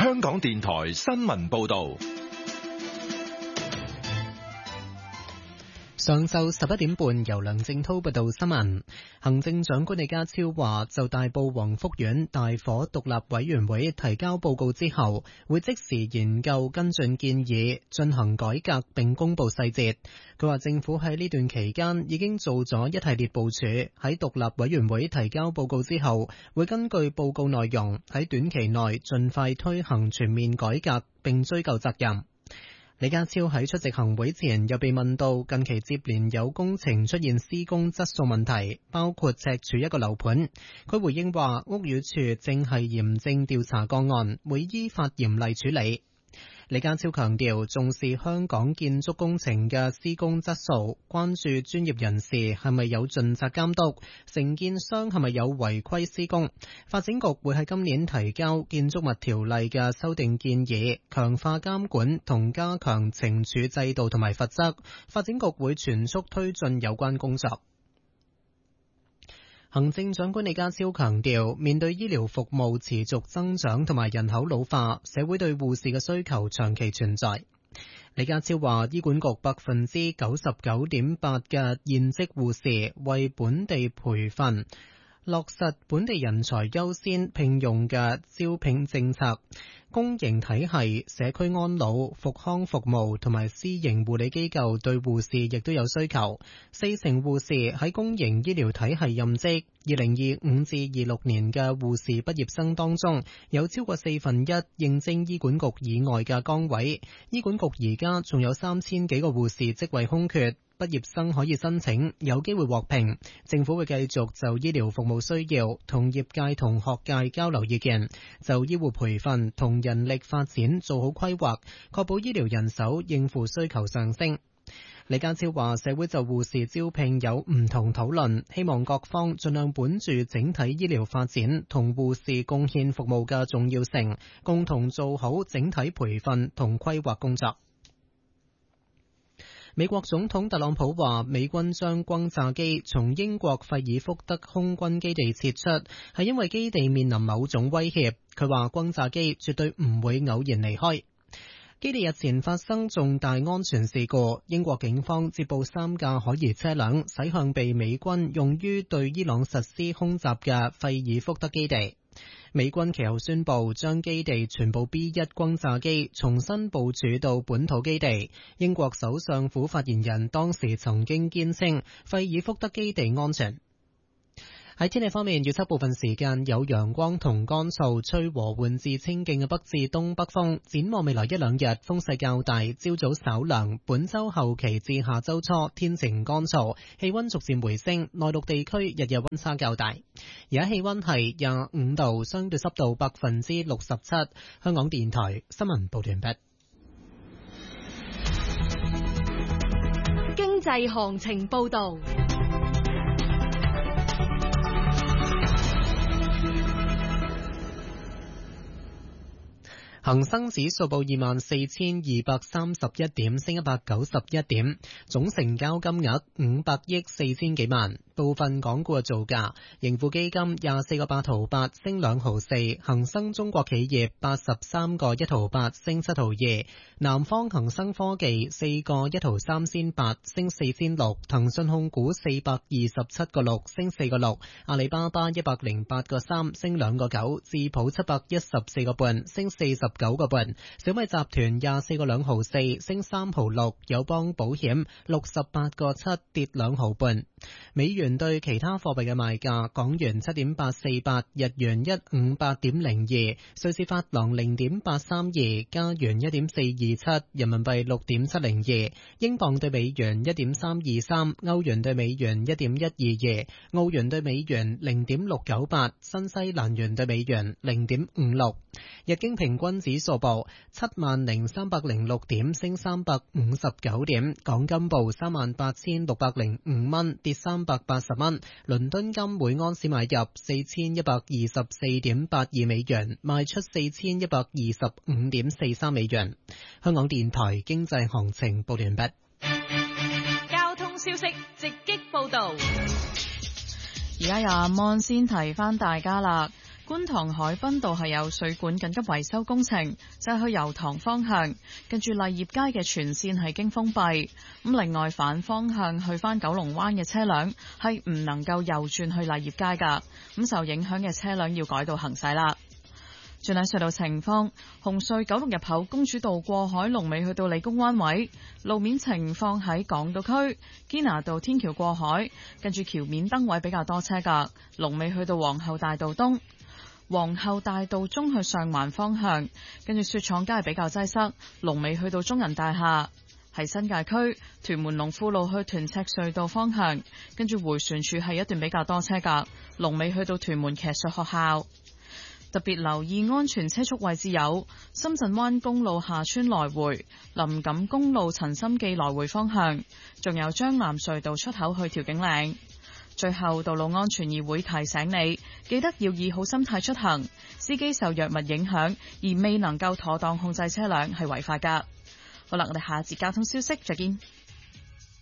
香港電台新聞報道。 上晝11點半，由梁正滔報道新聞。行政長官李家超話，就大埔宏福苑大火獨立委員會提交報告之後，會即時研究跟進建議，進行改革並公布細節。佢話政府喺呢段期間已經做咗一系列部署，喺獨立委員會提交報告之後，會根據報告內容喺短期內盡快推行全面改革並追究責任。李家超喺出席行會前又被問到近期接連有工程出現施工質素問題，包括赤柱一個樓盤。佢回應話，屋宇署正係嚴正調查個案，會依法嚴厲處理。李家超強調重視香港建築工程嘅施工質素，關注專業人士係咪有盡責監督，承建商係咪有違規施工。發展局會喺今年提交建築物條例嘅修訂建議，強化監管同加強懲處制度同埋罰則。發展局會全速推進有關工作。行政長官李家超強調，面對醫療服務持續增長同埋人口老化，社會對護士嘅需求長期存在。李家超話，醫管局99.8%嘅現職護士為本地培訓，落實本地人才優先聘用嘅招聘政策。公營體系、社區安老、復康服務同埋私營護理機構對護士亦都有需求。40%護士喺公營醫療體系任職。2025至26年嘅護士畢業生當中，有超過1/4應徵醫管局以外嘅崗位。醫管局而家仲有3000幾個護士職位空缺。畢業生可以申請，有機會獲聘。政府會繼續就醫療服務需要同業界同學界交流意見，就醫護培訓同人力發展做好規劃，確保醫療人手應付需求上升。李家超話，社會就護士招聘有唔同討論，希望各方盡量本住整體醫療發展同護士貢獻服務嘅重要性，共同做好整體培訓同規劃工作。美國總統特朗普話，美軍將轟炸機從英國費爾福德空軍基地撤出，係因為基地面臨某種威脅。佢話轟炸機絕對唔會偶然離開。基地日前發生重大安全事故，英國警方接報3架可疑車輛駛向被美軍用於對伊朗實施空襲嘅費爾福德基地。美軍其後宣布將基地全部 B-1 轟炸機重新部署到本土基地。英國首相府發言人當時曾經堅稱費爾福德基地安全。喺天氣方面，預測部分時間有陽光同乾燥，吹和緩至清勁嘅北至東北風。展望未來1-2日，風勢較大，朝早稍涼。本周後期至下周初，天晴乾燥，氣溫逐漸回升。內陸地區日日溫差較大。而家氣溫係25度，相對濕度67%。香港電台新聞報道完畢。 經濟行情報道。 恒生指數報24,231點，升191點，總成交金額500億4千幾萬。部分港股嘅造價，盈富基金24個8毫8升2毫4，恒生中國企業83個1毫8升7毫2，南方恒生科技4個1毫3仙8升4仙6，騰訊控股427個6升4個6，阿里巴巴108個3升2個9，智普714個半升49個半，小米集團24個2毫4升3毫6，友邦保險68個7跌2毫半。美元對其他貨幣嘅賣價：港元7.848，日元158.02，瑞士法郎0.832，加元1.427，人民幣6.702，英鎊對美元1.323，歐元對美元1.122，澳元對美元0.698，新西蘭元對美元0.56。日經平均指數報70,306點，升359點。港金報38,605蚊，跌380蚊。倫敦金每安士買入4124.82美元，賣出4125.43美元。香港電台經濟行情報完畢。 交通消息直擊報道。 而家由阿 Mon 先提翻大家啦。 觀塘海濱道係有水管緊急維修工程，就係去油塘方向，跟住勵業街嘅全線係經封閉。咁另外反方向去返九龍灣嘅車輛係唔能夠右轉去勵業街噶，咁受影響嘅車輛要改道行駛啦。轉睇隧道情況，紅隧九龍入口公主道過海龍尾去到理工灣位，路面情況喺港島區堅拿道天橋過海，跟住橋面燈位比較多車噶，龍尾去到皇后大道東。皇后大道中去上環方向，跟住雪廠街係比較擠塞，龍尾去到中銀大廈。喺新界區屯門龍富路去屯赤隧道方向，跟住迴旋處係一段比較多車噶，龍尾去到屯門騎術學校。特別留意安全車速位置有深圳灣公路下村來回、林錦公路陳心記來回方向，仲有將藍隧道出口去調景嶺。最後，道路安全議會提醒你，記得要以好心態出行。司機受藥物影響而未能夠妥當控制車輛係違法㗎。好啦，我哋下一節交通消息再見。